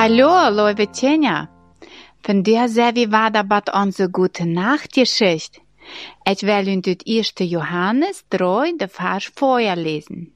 Hallo, liebe Tjenja. Van der Sevi war da bat onze gute Nachtgeschichte. Ich will in dit 1. Johannes 3, de Vers vorher lesen.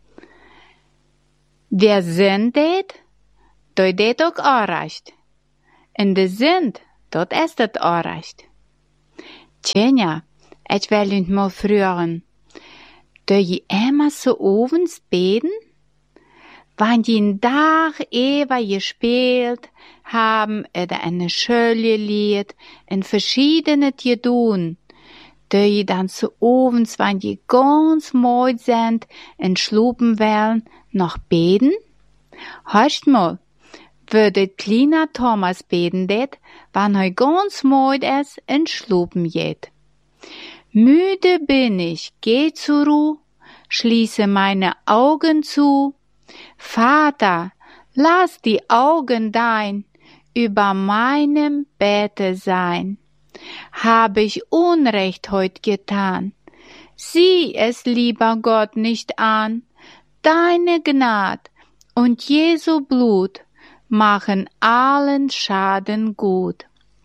Wer sind det? Doi det ook aanrecht. En de sind, dat is het aanrecht. Tjenja, ich will in mal fragen. Doi je immer so ovens beten? Wann die einen Tag über gespielt haben oder eine Schule lied, in verschiedene tun, die dann zu ovens, wann die ganz mooi sind, in schlupen wollen, noch beten? Hörst mal, würde kleiner Thomas beten det, wann er ganz mooi ist, in schlupen geht. Müde bin ich, geh zur Ruhe, schließe meine Augen zu, Vater, lass die Augen dein über meinem Bette sein. Habe ich Unrecht heut getan, sieh es, lieber Gott, nicht an. Deine Gnad und Jesu Blut machen allen Schaden gut.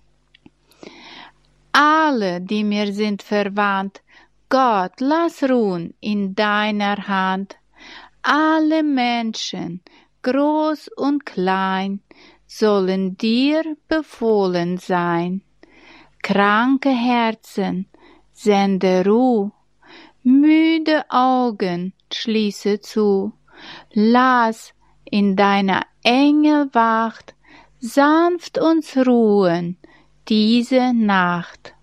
Alle, die mir sind verwandt, Gott, lass ruhen in deiner Hand. Alle Menschen, groß und klein, sollen dir befohlen sein. Kranke Herzen, sende Ruhe, müde Augen, schließe zu. Lass in deiner Engelwacht sanft uns ruhen diese Nacht.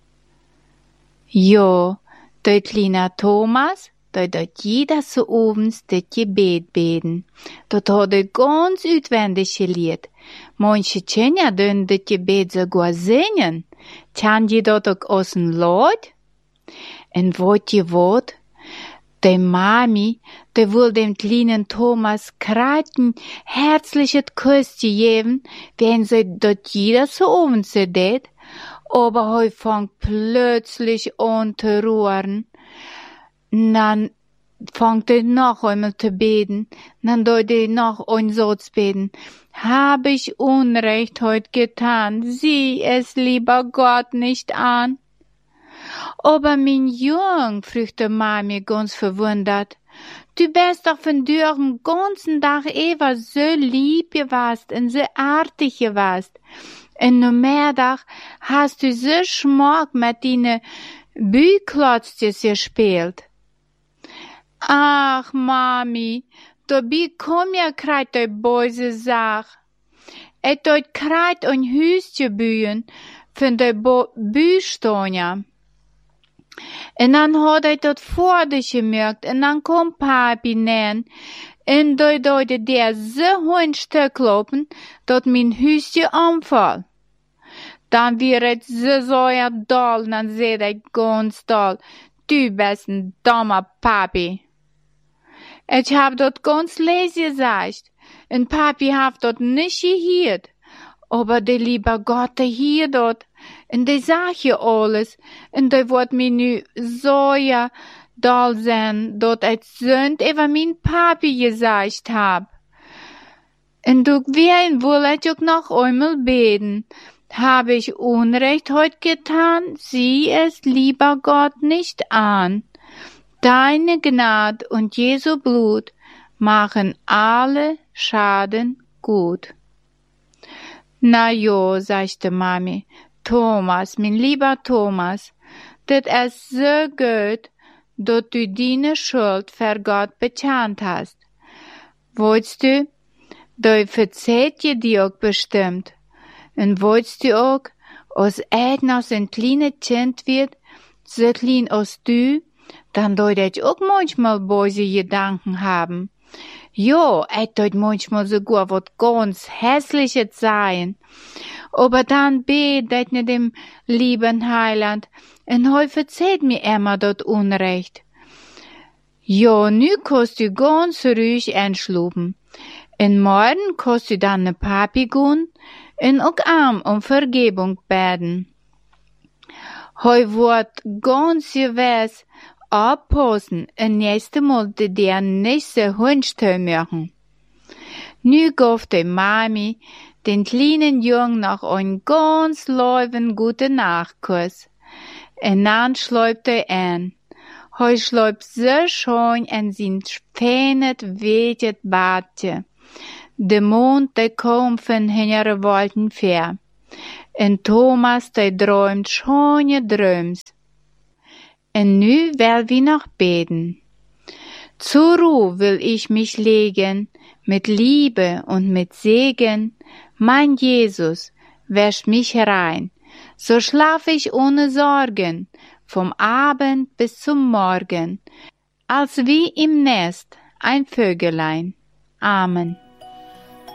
Jo, der kleine Thomas, dat jeder so ovens dit gebed beden. Dat had hij ganz uitwendig geleerd. Manche Tjenja doen dit gebed sogar zingen. Kan je dat ook aus een Lied? En wat je wat? De Mami, die will dem kleinen Thomas kreiten herzliches Küsschen geben, wenn sie dat jeder so ovens deed. Aber hij fängt plötzlich an zu roeren. Dann fangt er noch einmal zu beten, dann deut er noch ein Satz beten. Habe ich Unrecht heut getan, sieh es, lieber Gott, nicht an. Aber mein Jung, fragte Mami ganz verwundert, du bist doch von dir den ganzen Tag Eva so lieb gewast und so artig gewast. Und no Mittag hast du so Schmack mit deinen Bühklotzes gespielt. Ach, Mami, dabei kom ja kreit de böse Sach. Et dort kreit ein Hüstje bühen von de Bühstonja. En dann hat dort vor dich gemerkt, en dann kom Papi nen, en dort der so ein Stück lopen, dort mein Hüstje anfall. Dann wird so ja doll, dann seht ganz doll, du bist ein dummer Papi. Ich hab dort ganz leise gesagt, und Papi hat dort nicht gehört. Aber der liebe Gott, der hier dort, und der sagt ja alles, und der wird mir nu so ja doll sein, dort als Sünd über mein Papi gesagt hab. Und du willen wohl ich auch noch einmal beten. Habe ich Unrecht heut getan, sieh es, lieber Gott, nicht an. Deine Gnad und Jesu Blut machen alle Schaden gut. Na jo, sagte Mami, Thomas, mein lieber Thomas, das ist so gut, dass du deine Schuld vor Gott bekannt hast. Wolltest du, da verzeiht je dir auch bestimmt. Und wolltest du auch, als noch so ein kleines Kind wird, so klein als du, dann deut ich auch manchmal böse Gedanken haben. Jo, ich deut manchmal sogar wat ganz Hässliches sein. Aber dann bet ich nicht dem lieben Heiland, und heu verzeiht mir immer dort Unrecht. Jo, nu kannst du ganz ruhig einschlupen. Und morgen kannst du dann ne Papi gehen, und auch um Vergebung beten. Heu wird ganz gewiss aufpassen und nächste Mal der nicht so Hundstö machen. Nu gaf de Mami den kleinen Jungen noch ein ganz leuven gute Nachtkuss. En dann schläubt er an. Hij schläubt so schön in sein feines, weiches Badje. De Mond, der kommt von hinter Wolken ver. En Thomas, der träumt schöne Träums. En nu will wir noch beten. Zur Ruhe will ich mich legen, mit Liebe und mit Segen. Mein Jesus, wäsch mich rein, so schlaf ich ohne Sorgen, vom Abend bis zum Morgen, als wie im Nest ein Vögelein. Amen.